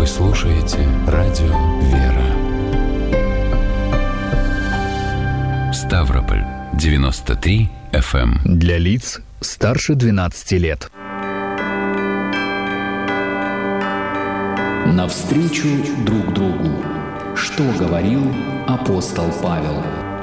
слушаете радио «Вера». Ставрополь 93 FM. Для лиц старше 12 лет. Навстречу друг другу. Что говорил апостол Павел?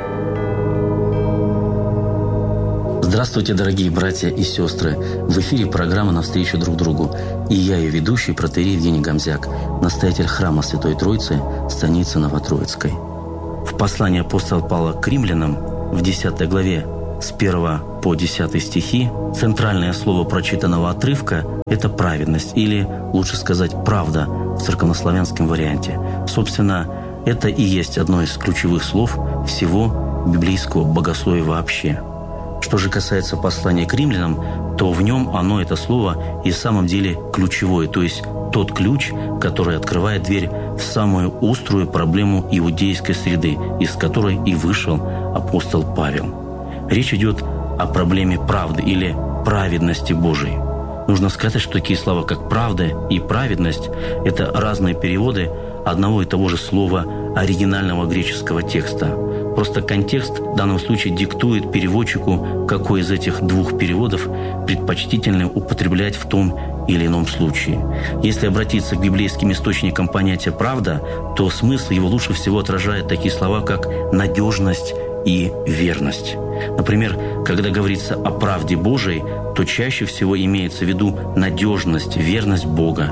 Здравствуйте, дорогие братья и сестры! В эфире программа «Навстречу друг другу». И я, ее ведущий, протоиерей Евгений Гомзяк, настоятель храма Святой Троицы, станицы Новотроицкой. В послании апостола Павла к римлянам в 10 главе с 1 по 10 стихи центральное слово прочитанного отрывка – это праведность, или, лучше сказать, правда в церковнославянском варианте. Собственно, это и есть одно из ключевых слов всего библейского богословия вообще. Что же касается послания к римлянам, то в нем оно, это слово, и в самом деле ключевое, то есть тот ключ, который открывает дверь в самую острую проблему иудейской среды, из которой и вышел апостол Павел. Речь идет о проблеме правды или праведности Божией. Нужно сказать, что такие слова, как «правда» и «праведность» – это разные переводы одного и того же слова оригинального греческого текста. Просто контекст в данном случае диктует переводчику, какой из этих двух переводов предпочтительно употреблять в том или ином случае. Если обратиться к библейским источникам понятия «правда», то смысл его лучше всего отражает такие слова, как «надежность» и «верность». Например, когда говорится о правде Божией, то чаще всего имеется в виду надежность, верность Бога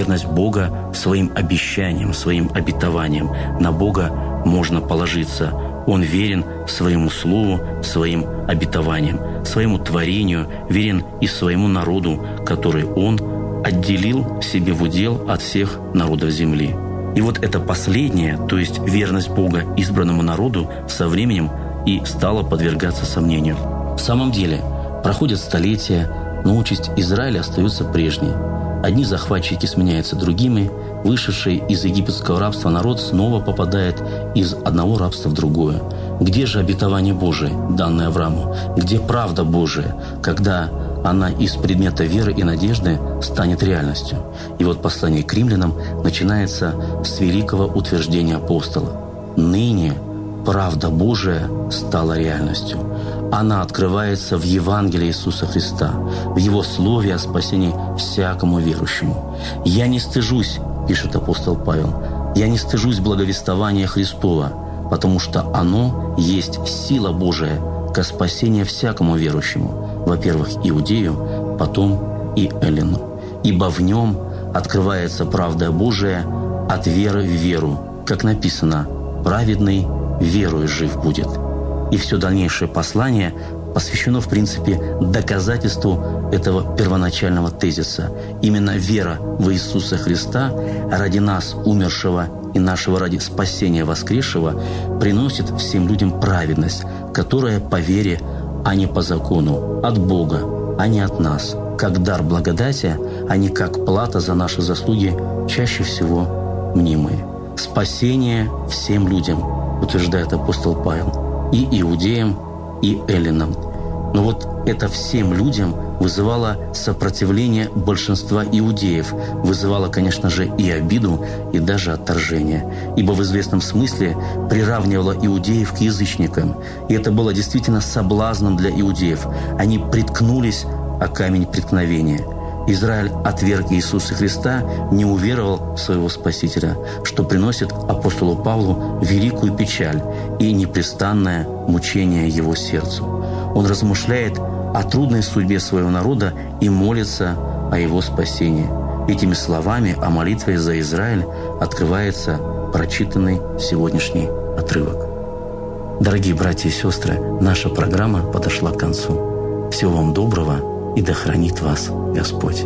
своим обещаниям, своим обетованиям. На Бога можно положиться. Он верен своему слову, своим обетованиям, своему творению, верен и своему народу, который Он отделил себе в удел от всех народов земли. И вот это последнее, то есть верность Бога избранному народу, со временем и стала подвергаться сомнению. В самом деле, проходят столетия, но участь Израиля остается прежней. Одни захватчики сменяются другими, вышедший из египетского рабства народ снова попадает из одного рабства в другое. Где же обетование Божие, данное Аврааму? Где правда Божия, когда она из предмета веры и надежды станет реальностью? И вот послание к римлянам начинается с великого утверждения апостола. «Ныне правда Божия стала реальностью». Она открывается в Евангелии Иисуса Христа, в Его Слове о спасении всякому верующему. «Я не стыжусь», — пишет апостол Павел, «я не стыжусь благовествования Христова, потому что оно есть сила Божия ко спасению всякому верующему, во-первых, иудею, потом и эллину. Ибо в нем открывается правда Божия от веры в веру, как написано: праведный верою жив будет». И все дальнейшее послание посвящено, в принципе, доказательству этого первоначального тезиса. Именно вера в Иисуса Христа ради нас, умершего, и нашего ради спасения воскресшего, приносит всем людям праведность, которая по вере, а не по закону, от Бога, а не от нас, как дар благодати, а не как плата за наши заслуги, чаще всего мнимые. Спасение всем людям, утверждает апостол Павел, и иудеям, и эллинам. Но вот это всем людям вызывало сопротивление большинства иудеев, вызывало, конечно же, и обиду, и даже отторжение, ибо в известном смысле приравнивало иудеев к язычникам. И это было действительно соблазном для иудеев. Они приткнулись о камень преткновения. Израиль отверг Иисуса Христа, не уверовал в своего Спасителя, что приносит апостолу Павлу великую печаль и непрестанное мучение его сердцу. Он размышляет о трудной судьбе своего народа и молится о его спасении. Этими словами о молитве за Израиль открывается прочитанный сегодняшний отрывок. Дорогие братья и сестры, наша программа подошла к концу. Всего вам доброго, и да хранит вас Господь.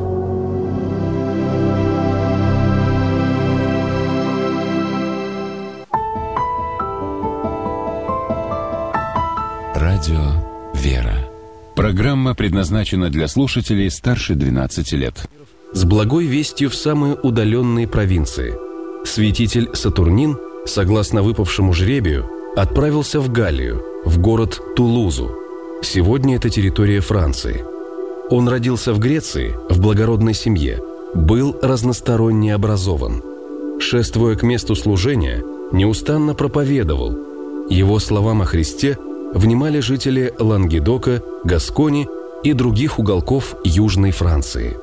Радио «Вера». Программа предназначена для слушателей старше 12 лет. С благой вестью в самые удаленные провинции. Святитель Сатурнин, согласно выпавшему жребию, отправился в Галлию, в город Тулузу. Сегодня это территория Франции. Он родился в Греции, в благородной семье, был разносторонне образован. шествуя к месту служения, неустанно проповедовал. Его словам о Христе внимали жители Лангедока, Гаскони и других уголков Южной Франции.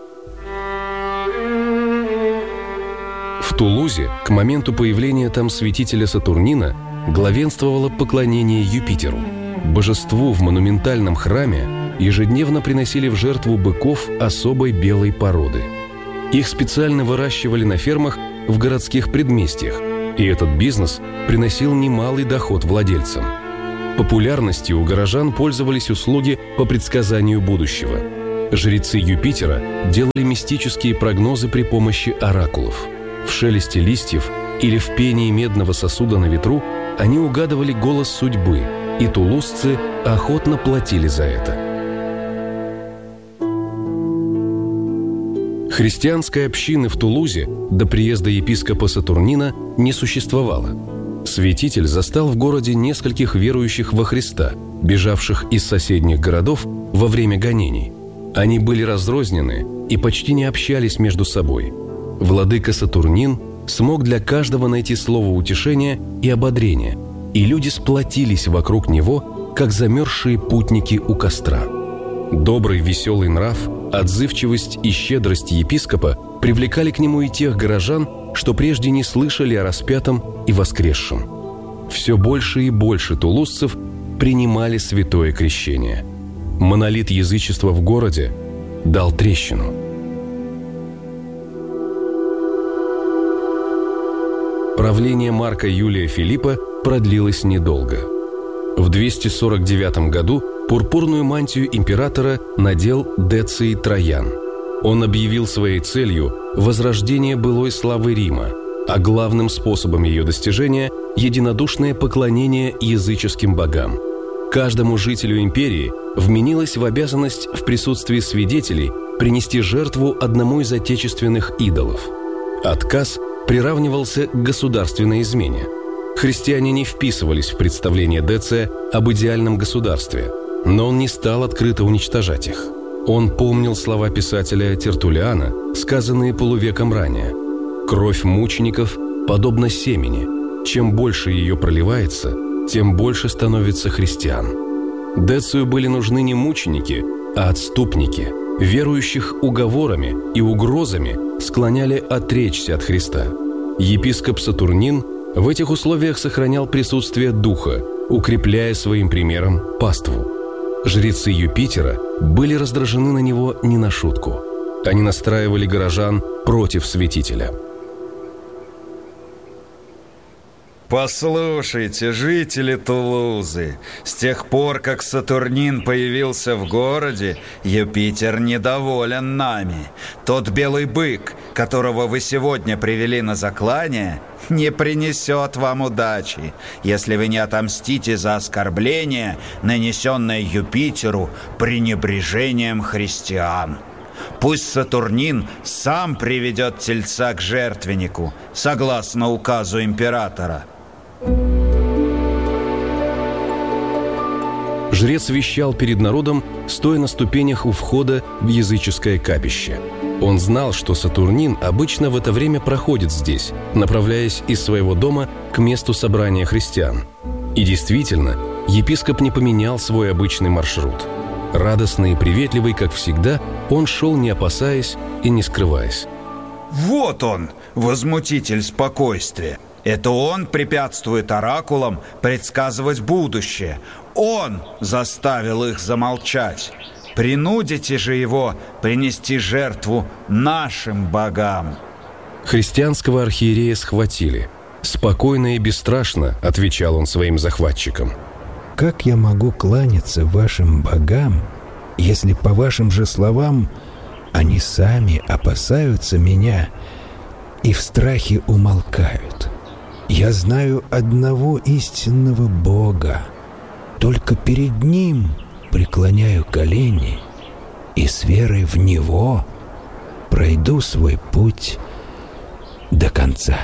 В Тулузе к моменту появления там святителя Сатурнина главенствовало поклонение Юпитеру. Божеству в монументальном храме ежедневно приносили в жертву быков особой белой породы. Их специально выращивали на фермах в городских предместьях, и этот бизнес приносил немалый доход владельцам. Популярностью у горожан пользовались услуги по предсказанию будущего. Жрецы Юпитера делали мистические прогнозы при помощи оракулов. В шелесте листьев или в пении медного сосуда на ветру они угадывали голос судьбы, и тулузцы охотно платили за это. Христианской общины в Тулузе до приезда епископа Сатурнина не существовало. Святитель застал в городе нескольких верующих во Христа, бежавших из соседних городов во время гонений. Они были разрознены и почти не общались между собой. Владыка Сатурнин смог для каждого найти слово утешения и ободрения, и люди сплотились вокруг него, как замерзшие путники у костра. Добрый, веселый нрав, отзывчивость и щедрость епископа привлекали к нему и тех горожан, что прежде не слышали о распятом и воскресшем. Все больше и больше тулузцев принимали святое крещение. Монолит язычества в городе дал трещину. Правление Марка Юлия Филиппа продлилось недолго. В 249 году пурпурную мантию императора надел Деций Троян. Он объявил своей целью возрождение былой славы Рима, а главным способом ее достижения – единодушное поклонение языческим богам. Каждому жителю империи вменилось в обязанность в присутствии свидетелей принести жертву одному из отечественных идолов. Отказ приравнивался к государственной измене. Христиане не вписывались в представление Деция об идеальном государстве, но он не стал открыто уничтожать их. Он помнил слова писателя Тертуллиана, сказанные полувеком ранее. «Кровь мучеников подобна семени. Чем больше ее проливается, тем больше становится христиан». Децию были нужны не мученики, а отступники. Верующих уговорами и угрозами склоняли отречься от Христа. Епископ Сатурнин в этих условиях сохранял присутствие духа, укрепляя своим примером паству. Жрецы Юпитера были раздражены на него не на шутку. Они настраивали горожан против святителя. Послушайте, жители Тулузы, с тех пор, как Сатурнин появился в городе, Юпитер недоволен нами. Тот белый бык, которого вы сегодня привели на заклание, не принесет вам удачи, если вы не отомстите за оскорбление, нанесенное Юпитеру пренебрежением христиан. Пусть Сатурнин сам приведет тельца к жертвеннику, согласно указу императора. Жрец вещал перед народом, стоя на ступенях у входа в языческое капище. Он знал, что Сатурнин обычно в это время проходит здесь, направляясь из своего дома к месту собрания христиан. И действительно, епископ не поменял свой обычный маршрут. Радостный и приветливый, как всегда, он шел, не опасаясь и не скрываясь. Вот он, возмутитель спокойствия. Это он препятствует оракулам предсказывать будущее. Он заставил их замолчать. Принудите же его принести жертву нашим богам. Христианского архиерея схватили. Спокойно и бесстрашно отвечал он своим захватчикам. Как я могу кланяться вашим богам, если, по вашим же словам, они сами опасаются меня и в страхе умолкают? Я знаю одного истинного Бога. Только перед Ним преклоняю колени и с верой в Него пройду свой путь до конца.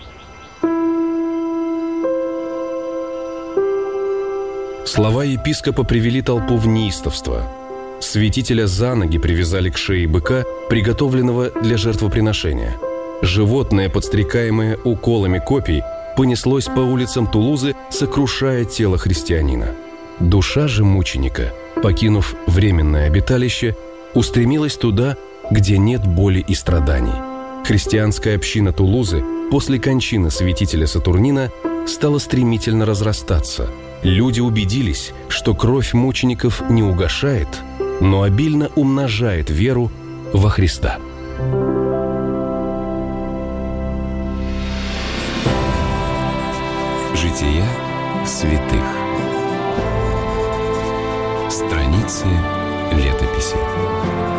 Слова епископа привели толпу в неистовство. Святителя за ноги привязали к шее быка, приготовленного для жертвоприношения. Животное, подстрекаемое уколами копий, понеслось по улицам Тулузы, сокрушая тело христианина. Душа же мученика, покинув временное обиталище, устремилась туда, где нет боли и страданий. Христианская община Тулузы после кончины святителя Сатурнина стала стремительно разрастаться. Люди убедились, что кровь мучеников не угашает, но обильно умножает веру во Христа. Жития святых. Страницы летописи.